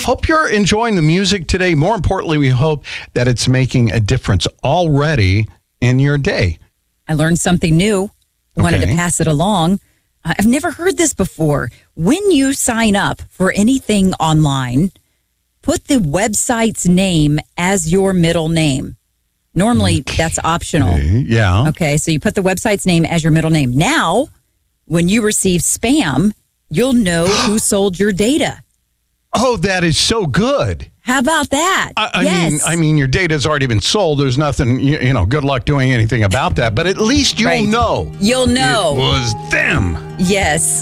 hope you're enjoying the music today. More importantly, we hope that it's making a difference already in your day. I learned something new. I wanted to pass it along. I've never heard this before. When you sign up for anything online, put the website's name as your middle name. Normally, that's optional. Yeah. Okay, so you put the website's name as your middle name. Now, when you receive spam, you'll know who sold your data. Oh, that is so good. How about that? I mean, your data's already been sold. There's nothing, good luck doing anything about that. But at least you'll know. You'll know. It was them. Yes.